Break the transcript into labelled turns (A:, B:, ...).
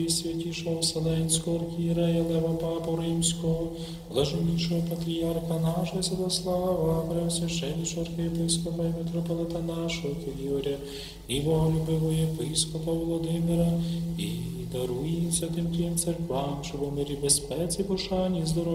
A: І святішого Вселенського архієрея Лева Папу Римського, блаженнішого патріарха нашого Святослава, преосвященнішого архієпископа і митрополита нашого Кирилля, і боголюбивого єпископа Володимира, і даруй святим тим церквам, щоб у мирі, безпеці, пошані, здоров'я